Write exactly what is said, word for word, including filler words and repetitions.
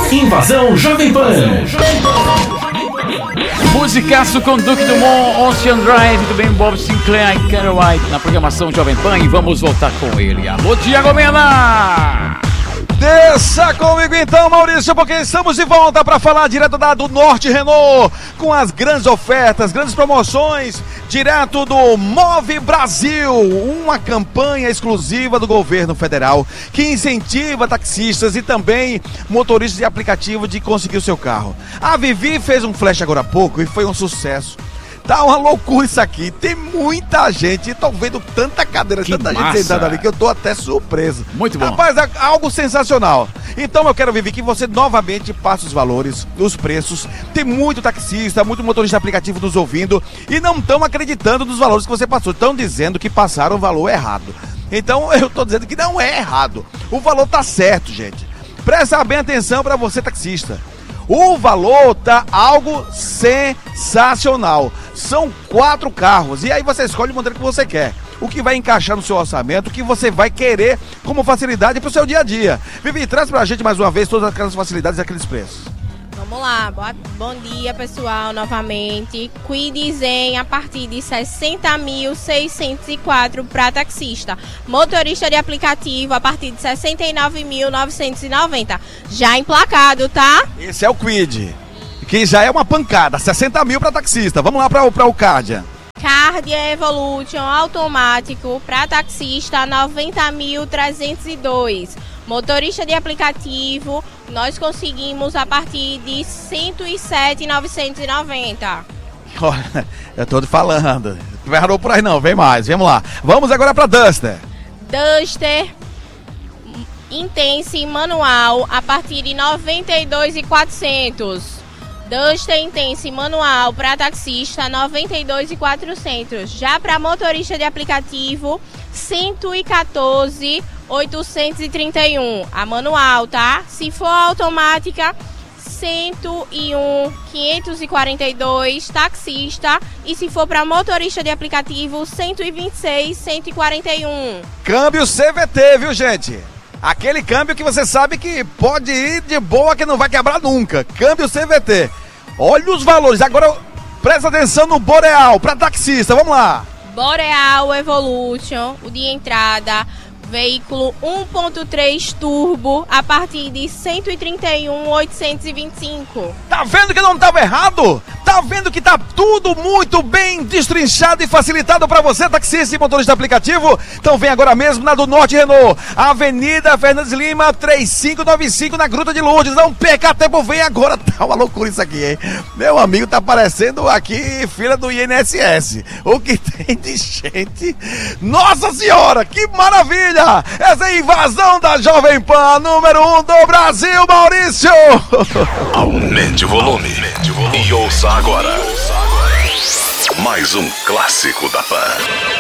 Invasão Jovem Pan. Musicaço com Duke Dumont, Ocean Drive, do bem Bob Sinclair e Carol White na programação Jovem Pan. E vamos voltar com ele. Alô, Tiago Mena! Desça comigo então, Maurício, porque estamos de volta para falar direto da do Norte Renault, com as grandes ofertas, grandes promoções, direto do Move Brasil, uma campanha exclusiva do governo federal que incentiva taxistas e também motoristas de aplicativo de conseguir o seu carro. A Vivi fez um flash agora há pouco e foi um sucesso. Tá uma loucura isso aqui, tem muita gente, tô vendo tanta cadeira, que tanta massa. gente sentada ali que eu tô até surpreso. Muito bom. Rapaz, é algo sensacional. Então eu quero, Vivi, que você novamente passe os valores, os preços. Tem muito taxista, muito motorista de aplicativo nos ouvindo e não estão acreditando nos valores que você passou. Estão dizendo que passaram o valor errado. Então eu tô dizendo que não é errado. O valor tá certo, gente. Presta bem atenção para você, taxista. O valor tá algo sensacional. São quatro carros e aí você escolhe o modelo que você quer. O que vai encaixar no seu orçamento, o que você vai querer como facilidade para o seu dia a dia. Vivi, traz pra gente mais uma vez todas aquelas facilidades e aqueles preços. Vamos lá, boa, bom dia pessoal, novamente. Kwid Zen a partir de sessenta mil seiscentos e quatro para taxista. Motorista de aplicativo a partir de sessenta e nove mil novecentos e noventa. Já emplacado, tá? Esse é o Kwid, que já é uma pancada, sessenta mil para taxista. Vamos lá para o Cardia. Cardia Evolution automático para taxista noventa mil trezentos e dois. Motorista de aplicativo, nós conseguimos a partir de cento e sete mil novecentos e noventa. Olha, eu tô te falando. Não errou por aí não, vem mais, vamos lá. Vamos agora para Duster. Duster Intense manual a partir de noventa e dois mil e quatrocentos. Duster Intense manual para taxista noventa e dois mil e quatrocentos. Já para motorista de aplicativo cento e quatorze mil oitocentos e trinta e um. A manual, tá? Se for automática cento e um mil quinhentos e quarenta e dois, taxista. E se for para motorista de aplicativo cento e vinte e seis mil cento e quarenta e um. Câmbio C V T, viu, gente? Aquele câmbio que você sabe que pode ir de boa, que não vai quebrar nunca. Câmbio C V T. Olha os valores. Agora presta atenção no Boreal para taxista. Vamos lá. Boreal Evolution, o de entrada, veículo um ponto três turbo a partir de cento e trinta e um mil oitocentos e vinte e cinco. Tá vendo que não estava errado? Tá vendo que tá tudo muito bem destrinchado e facilitado para você, taxista e motorista de aplicativo? Então vem agora mesmo na do Norte Renault, Avenida Fernandes Lima, três mil quinhentos e noventa e cinco, na Gruta de Lourdes. Não perca tempo, vem agora. Tá uma loucura isso aqui, hein? Meu amigo, tá parecendo aqui fila do I N S S. O que tem de gente? Nossa Senhora, que maravilha! Essa é a invasão da Jovem Pan, número um do Brasil, Maurício! Aumente o volume, Aumente o volume. E ouça agora mais um clássico da Pan.